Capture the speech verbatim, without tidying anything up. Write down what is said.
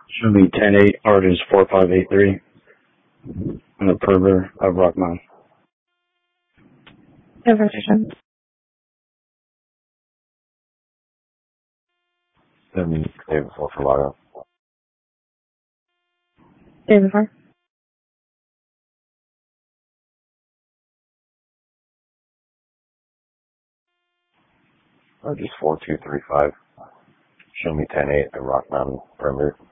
Show me ten eight, Artist four five eight three, on the perimeter of Rock Mountain. Information. Then day before for Lago. Day before. Or just four two three five. Show me ten eight at Rock Mountain perimeter.